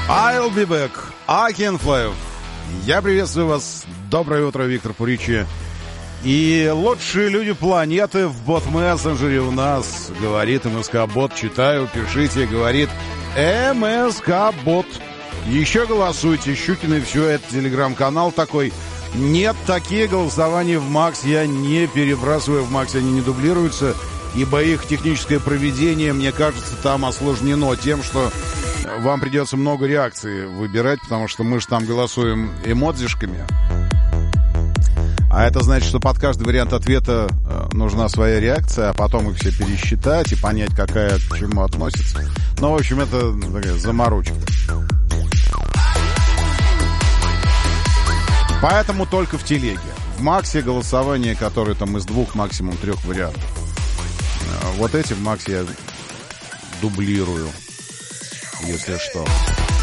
I'll be back. I can fly. Я приветствую вас. Доброе утро, Виктор Пуричи. И лучшие люди планеты в бот-мессенджере у нас. Говорит МСК-бот. Читаю, пишите. Говорит МСК-бот. Еще голосуйте. Щукин и все. Это телеграм-канал такой. Нет, такие голосования в Макс я не перебрасываю. В Макс они не дублируются. Ибо их техническое проведение, мне кажется, там осложнено тем, что вам придется много реакций выбирать, потому что мы же там голосуем эмодзишками. А это значит, что под каждый вариант ответа нужна своя реакция, а потом их все пересчитать и понять, какая к чему относится. Ну, в общем, это такая заморочка. Поэтому только в телеге. В Максе голосование, которое там из 2, максимум 3 вариантов. Вот эти в Максе я дублирую, если что.